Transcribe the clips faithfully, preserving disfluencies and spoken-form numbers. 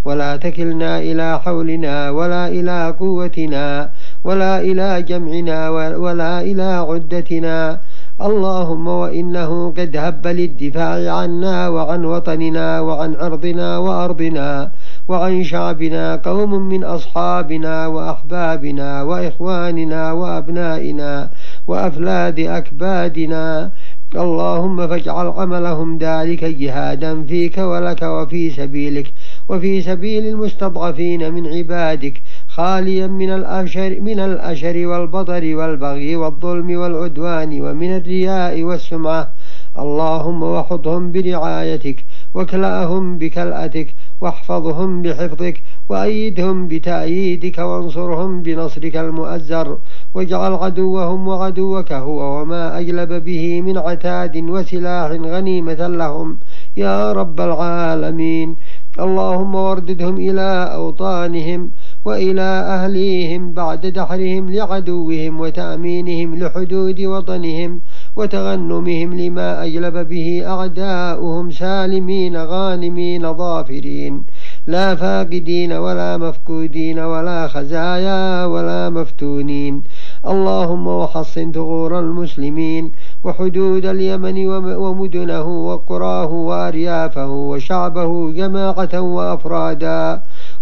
ولا تكلنا إلى حولنا ولا إلى قوتنا ولا إلى جمعنا ولا إلى عدتنا. اللهم وإنه قد هب للدفاع عنا وعن وطننا وعن عرضنا وأرضنا وعن شعبنا قوم من أصحابنا وأحبابنا وإخواننا وأبنائنا وأفلاد أكبادنا. اللهم فاجعل عملهم ذلك جهادا فيك ولك وفي سبيلك وفي سبيل المستضعفين من عبادك، خاليا من الأشر, من الأشر والبطر والبغي والظلم والعدوان ومن الرياء والسمعة. اللهم وحطهم برعايتك وكلأهم بكلأتك واحفظهم بحفظك وأيدهم بتأييدك وانصرهم بنصرك المؤزر، واجعل عدوهم وعدوك هو وما أجلب به من عتاد وسلاح غنيمة لهم يا رب العالمين. اللهم وارددهم إلى أوطانهم وإلى أهليهم بعد دحرهم لعدوهم وتأمينهم لحدود وطنهم وتغنمهم لما أجلب به أعداؤهم سالمين غانمين ظافرين، لا فاقدين ولا مفقودين ولا خزايا ولا مفتونين. اللهم وحصن ثغور المسلمين وحدود اليمن ومدنه وقراه وأريافه وشعبه جماعة وأفرادا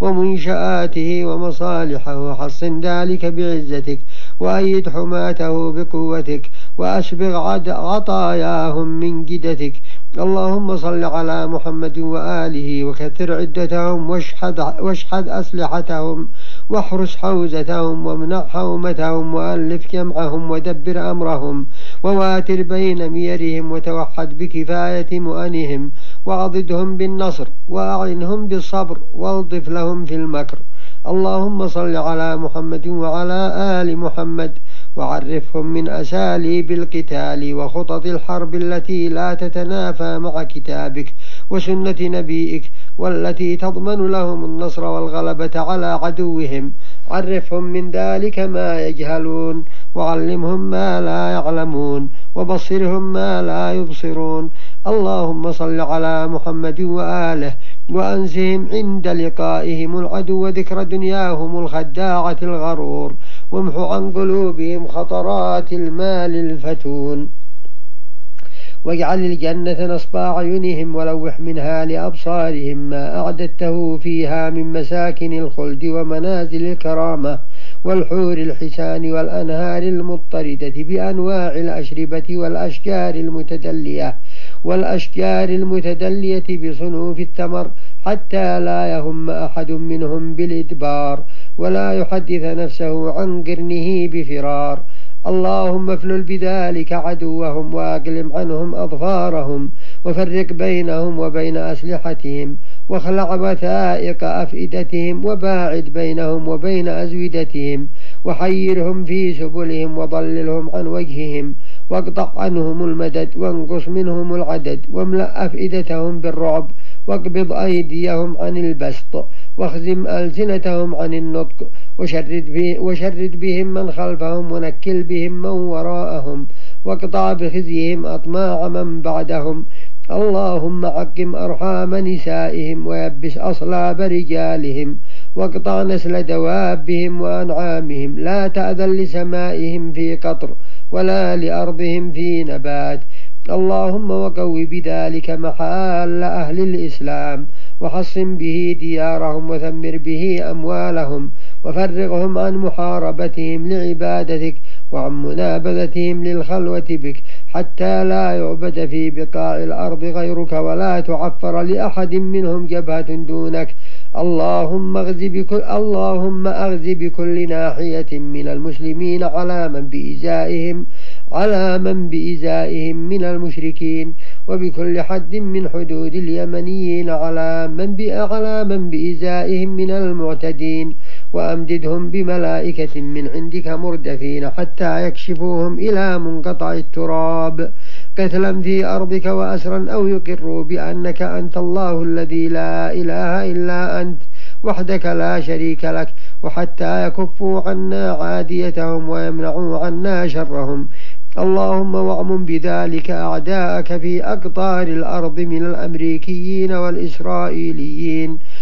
ومنشآته ومصالحه، حصن ذلك بعزتك وأيد حماته بقوتك وأسبغ عطاياهم من جدتك. اللهم صل على محمد وآله وكثر عدتهم واشحذ, واشحذ أسلحتهم واحرس حوزتهم وامنع حومتهم وألف جمعهم ودبر أمرهم وواتر بين ميرهم وتوحد بكفاية مؤنهم وعضدهم بالنصر وأعنهم بالصبر والطف لهم في المكر. اللهم صل على محمد وعلى آل محمد وعرفهم من أساليب القتال وخطط الحرب التي لا تتنافى مع كتابك وسنة نبيك والتي تضمن لهم النصر والغلبة على عدوهم. عرفهم من ذلك ما يجهلون وعلمهم ما لا يعلمون وبصرهم ما لا يبصرون. اللهم صل على محمد وآله وأنسهم عند لقائهم العدو ذكر دنياهم الخداعة الغرور، وامحو عن قلوبهم خطرات المال الفتون، واجعل الجنة نصب أعينهم ولوح منها لأبصارهم ما أعددته فيها من مساكن الخلد ومنازل الكرامة والحور الحسان والأنهار المضطردة بأنواع الأشربة والأشجار المتدلية والأشجار المتدلية بصنوف التمر، حتى لا يهم أحد منهم بالإدبار ولا يحدث نفسه عن قرنه بفرار. اللهم افلل بذلك عدوهم وأقلم عنهم أظفارهم وفرق بينهم وبين أسلحتهم واخلع وثائق أفئدتهم وباعد بينهم وبين أزودتهم وحيرهم في سبلهم وضللهم عن وجههم واقطع عنهم المدد وانقص منهم العدد واملأ أفئدتهم بالرعب واقبض أيديهم عن البسط واخزم ألسنتهم عن النطق وشرد, به وشرد بهم من خلفهم ونكل بهم من وراءهم واقطع بخزيهم أطماع من بعدهم. اللهم عقم أرحام نسائهم ويبس أصلاب رجالهم واقطع نسل دوابهم وأنعامهم، لا تأذن لسمائهم في قطر ولا لأرضهم في نبات. اللهم وقوي بذلك محال أهل الإسلام وحصن به ديارهم وثمر به أموالهم وفرغهم عن محاربتهم لعبادتك وعن منابذتهم للخلوة بك، حتى لا يعبد في بقاع الأرض غيرك ولا تعفر لأحد منهم جبهة دونك. اللهم اغز بكل اللهم اغز بكل ناحية من المسلمين على من بإزائهم على من بإزائهم من المشركين، وبكل حد من حدود اليمنيين على من على من بإزائهم من المعتدين، وأمددهم بملائكة من عندك مردفين حتى يكشفوهم إلى منقطع التراب قتلا في أرضك وأسرا أو يقروا بأنك أنت الله الذي لا إله إلا أنت وحدك لا شريك لك، وحتى يكفوا عنا عاديتهم ويمنعوا عنا شرهم. اللهم واعمم بذلك أعداءك في أقطار الأرض من الأمريكيين والإسرائيليين